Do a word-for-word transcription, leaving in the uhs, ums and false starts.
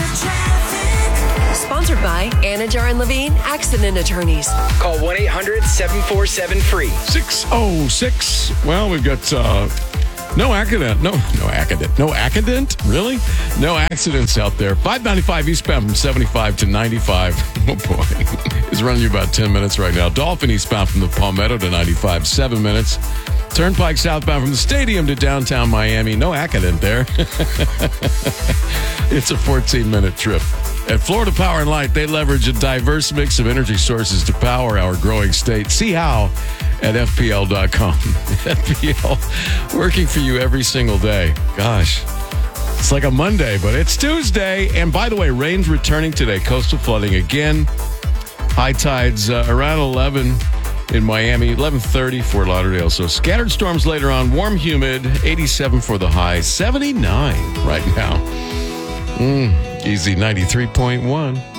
Sponsored by Anajar and Levine Accident Attorneys. Call one eight hundred seven four seven free. six oh six. Well, we've got uh, no accident. No, no accident. No accident? Really? No accidents out there. five ninety-five eastbound from seventy-five to ninety-five. Oh, boy. It's running you about ten minutes right now. Dolphin eastbound from the Palmetto to ninety-five, seven minutes. Turnpike southbound from the stadium to downtown Miami. No accident there. It's a fourteen-minute trip. At Florida Power and Light, they leverage a diverse mix of energy sources to power our growing state. See how at F P L dot com. F P L, working for you every single day. Gosh, it's like a Monday, but it's Tuesday. And by the way, rain's returning today. Coastal flooding again. High tides uh, around eleven in Miami, eleven thirty Fort Lauderdale. So scattered storms later on. Warm, humid, eighty-seven for the high, seventy-nine right now. Mm, easy ninety-three point one.